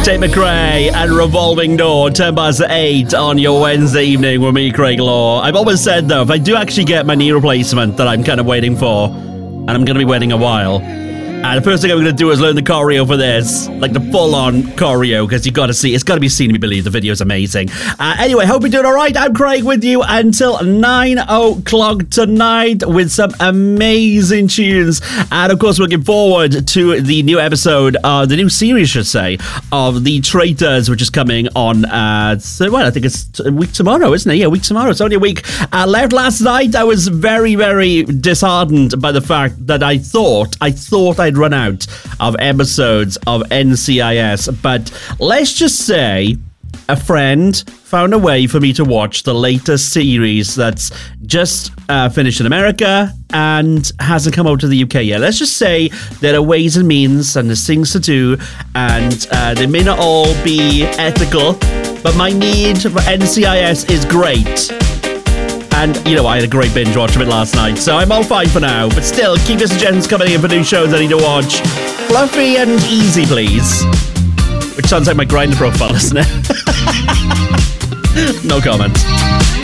Tate McRae and Revolving Door, 8 on your Wednesday evening with me, Craig Law. I've always said, though, if I do actually get my knee replacement that I'm kind of waiting for, and I'm going to be waiting a while, and the first thing I'm going to do is learn the choreo for this, like the full-on choreo, because you've got to see, it's got to be seen to be believed. The video's amazing. Anyway, hope you're doing all right. I'm Craig with you until 9 o'clock tonight with some amazing tunes. And, of course, we're looking forward to the new episode, the new series, I should say, of The Traitors, which is coming on, I think it's a week tomorrow, isn't it? Yeah, a week tomorrow. It's only a week left. Last night, I was very, very disheartened by the fact that I thought I'd run out of episodes of NCIS, but let's just say a friend found a way for me to watch the latest series that's just finished in America and hasn't come out to the UK yet. Let's just say there are ways and means and there's things to do, and they may not all be ethical, but my need for NCIS is great. And, you know, I had a great binge watch of it last night, so I'm all fine for now. But still, keep your suggestions coming in for new shows I need to watch. Fluffy and easy, please. Which sounds like my Grindr profile, doesn't it? No comment.